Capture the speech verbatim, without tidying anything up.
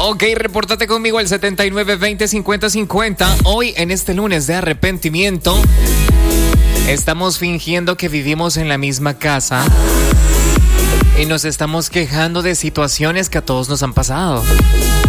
Ok, repórtate conmigo al setenta y nueve veinte cincuenta cincuenta. Hoy, en este lunes de arrepentimiento, estamos fingiendo que vivimos en la misma casa y nos estamos quejando de situaciones que a todos nos han pasado.